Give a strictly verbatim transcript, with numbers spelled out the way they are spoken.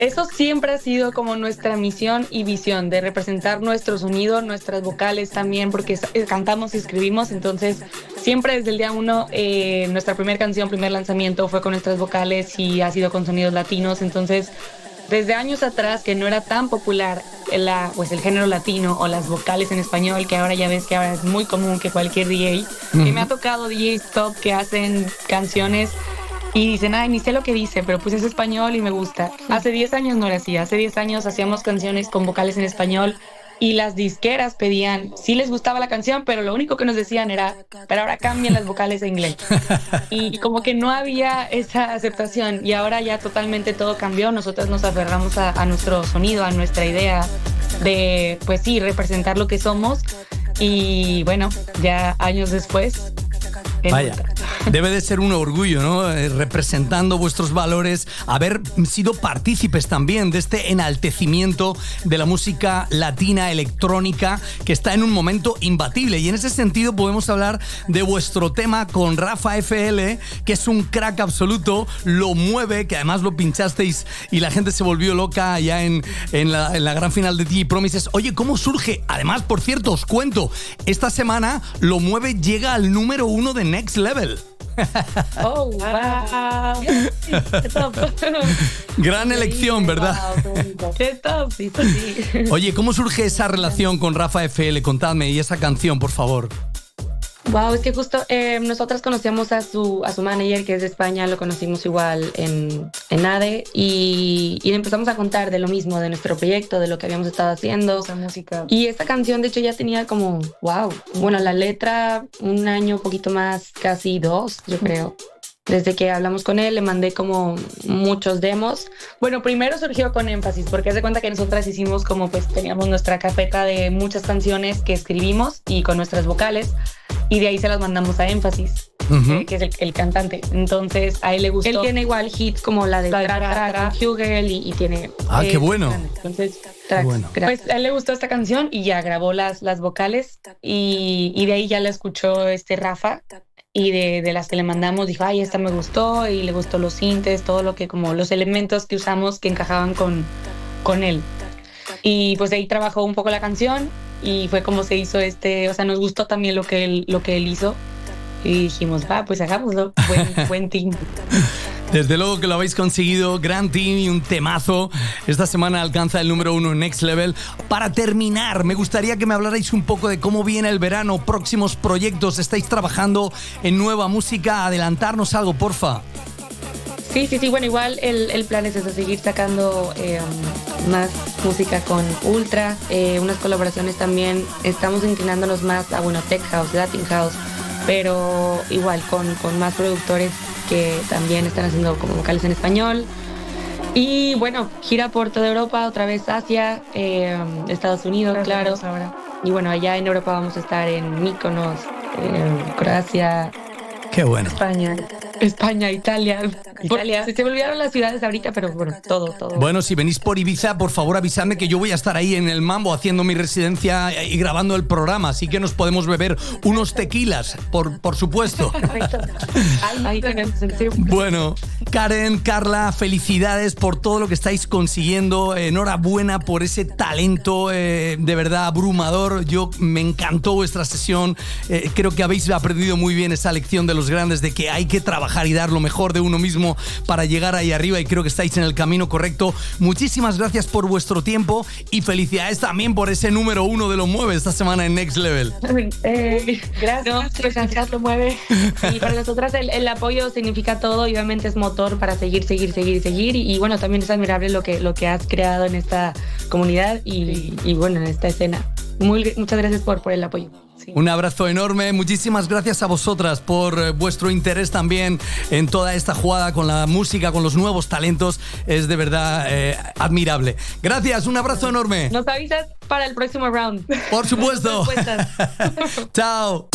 Eso siempre ha sido como nuestra misión y visión, de representar nuestro sonido, nuestras vocales también, porque cantamos y escribimos, entonces siempre desde el día uno, eh, nuestra primera canción, primer lanzamiento fue con nuestras vocales y ha sido con sonidos latinos, entonces desde años atrás que no era tan popular la, pues el género latino o las vocales en español, que ahora ya ves que ahora es muy común que cualquier D J, uh-huh. que me ha tocado D Js top que hacen canciones y dicen, ay, ni sé lo que dice, pero pues es español y me gusta. Hace diez años no era así. Hace diez años hacíamos canciones con vocales en español y las disqueras pedían, sí les gustaba la canción, pero lo único que nos decían era, pero ahora cambian las vocales a inglés. Y como que no había esa aceptación y ahora ya totalmente todo cambió. Nosotros nos aferramos a, a nuestro sonido, a nuestra idea de, pues sí, representar lo que somos. Y bueno, ya años después... Vaya, debe de ser un orgullo, ¿no? Eh, representando vuestros valores, haber sido partícipes también de este enaltecimiento de la música latina electrónica que está en un momento imbatible. Y en ese sentido podemos hablar de vuestro tema con Rafa F L, que es un crack absoluto, Lo Mueve, que además lo pinchasteis y la gente se volvió loca ya en, en, la, en la gran final de D J Promises. Oye, ¿cómo surge? Además, por cierto, os cuento, esta semana Lo Mueve llega al número uno de Next Level. Oh, wow. Qué top. Gran elección, ¿verdad? Wow, qué top, sí, sí. Oye, ¿cómo surge esa relación con Rafa F L? Contadme, y esa canción, por favor. Wow, es que justo eh, nosotras conocíamos a su, a su manager, que es de España, lo conocimos igual en, en A D E, y, y empezamos a contar de lo mismo, de nuestro proyecto, de lo que habíamos estado haciendo. Esa música. Y esta canción, de hecho, ya tenía como, wow, bueno, la letra, un año, un poquito más, casi dos, yo creo. Desde que hablamos con él, le mandé como muchos demos. Bueno, primero surgió con Énfasis, porque haz de cuenta que nosotras hicimos como, pues, teníamos nuestra carpeta de muchas canciones que escribimos y con nuestras vocales, y de ahí se las mandamos a Énfasis, uh-huh. eh, que es el, el cantante. Entonces, a él le gustó. Él tiene igual hits como la de Hugel y, y tiene... Ah, eh, qué bueno. Entonces, tracks, bueno. Pues a él le gustó esta canción y ya grabó las, las vocales, y, y de ahí ya la escuchó este Rafa. Y de, de las que le mandamos dijo, ay, esta me gustó, y le gustó los sintes, todo lo que, como los elementos que usamos que encajaban con, con él. Y pues de ahí trabajó un poco la canción y fue como se hizo este, o sea, nos gustó también lo que él, lo que él hizo y dijimos, va, pues hagámoslo, buen, buen team. Desde luego que lo habéis conseguido, gran team y un temazo. Esta semana alcanza el número uno en Next Level. Para terminar, me gustaría que me hablarais un poco de cómo viene el verano, próximos proyectos, estáis trabajando en nueva música, adelantarnos algo, porfa. Sí, sí, sí, bueno, igual el, el plan es eso, seguir sacando eh, más música con Ultra, eh, unas colaboraciones también, estamos inclinándonos más a, bueno, Tech House, Latin House, pero igual con, con más productores que también están haciendo como vocales en español. Y bueno, gira por toda Europa, otra vez Asia, eh, Estados Unidos, claro. Ahora. Y bueno, allá en Europa vamos a estar en Mykonos, eh, Croacia. Qué bueno. España. España, Italia. Italia. Se, se me olvidaron las ciudades ahorita, pero bueno, todo, todo. Bueno, si venís por Ibiza, por favor avisadme que yo voy a estar ahí en el Mambo haciendo mi residencia y grabando el programa, así que nos podemos beber unos tequilas, por, por supuesto. Perfecto. Ahí tenemos el tiempo. Bueno, Karen, Carla, felicidades por todo lo que estáis consiguiendo. Enhorabuena por ese talento eh, de verdad abrumador. Yo me encantó vuestra sesión. Eh, creo que habéis aprendido muy bien esa lección de los grandes de que hay que trabajar y dar lo mejor de uno mismo para llegar ahí arriba, y creo que estáis en el camino correcto. Muchísimas gracias por vuestro tiempo y felicidades también por ese número uno de Lo Mueve esta semana en Next Level. Eh, gracias, no, pues gracias, Lo Mueve. Y para nosotras el, el apoyo significa todo y obviamente es motor para seguir, seguir, seguir, seguir. Y, y bueno, también es admirable lo que, lo que has creado en esta comunidad y, y bueno, en esta escena. Muy, muchas gracias por, por el apoyo. Sí. Un abrazo enorme, muchísimas gracias a vosotras por eh, vuestro interés también en toda esta jugada con la música, con los nuevos talentos, es de verdad eh, admirable. Gracias, un abrazo enorme. Nos avisas para el próximo round. Por supuesto. Chao.